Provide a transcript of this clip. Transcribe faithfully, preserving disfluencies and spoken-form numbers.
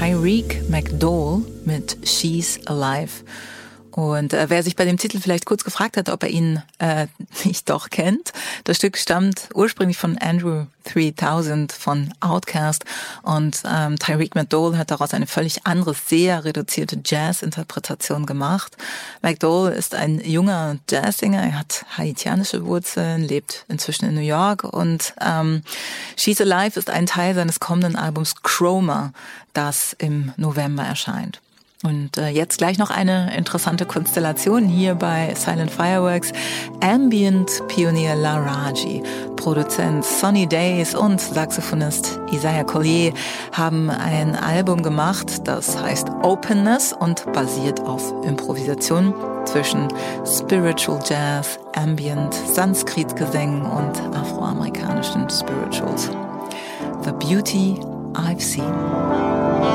Tyreek McDowell mit She's Alive. Und äh, wer sich bei dem Titel vielleicht kurz gefragt hat, ob er ihn äh, nicht doch kennt, das Stück stammt ursprünglich von Andrew dreitausend von Outkast und ähm, Tyreek McDowell hat daraus eine völlig andere, sehr reduzierte Jazz-Interpretation gemacht. McDowell ist ein junger Jazzsänger, er hat haitianische Wurzeln, lebt inzwischen in New York und ähm, She's Alive ist ein Teil seines kommenden Albums Chroma, das im November erscheint. Und äh, jetzt gleich noch eine interessante Konstellation hier bei Silent Fireworks. Ambient-Pionier Laraji, Produzent Sonny Days und Saxophonist Isaiah Collier haben ein Album gemacht, das heißt Openness und basiert auf Improvisation zwischen Spiritual Jazz, Ambient, Sanskrit-Gesängen und afroamerikanischen Spirituals. The Beauty I've Seen.